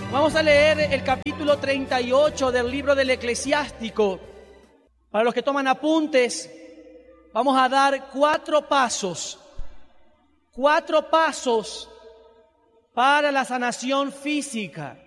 Vamos a leer el capítulo 38 del libro del Eclesiástico. Para los que toman apuntes, vamos a dar 4 pasos. 4 pasos para la sanación física.